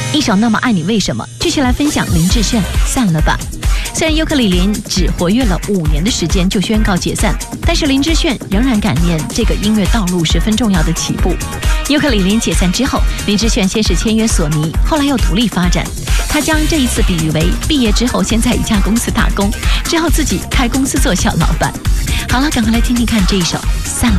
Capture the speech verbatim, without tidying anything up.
一首《那么爱你为什么》，继续来分享林志炫《散了吧》。虽然尤克里里只活跃了五年的时间就宣告解散，但是林志炫仍然感念这个音乐道路十分重要的起步。尤克里里解散之后，林志炫先是签约索尼，后来又独立发展。他将这一次比喻为毕业之后先在一家公司打工，之后自己开公司做小老板。好了，赶快来听听看这一首《散了》。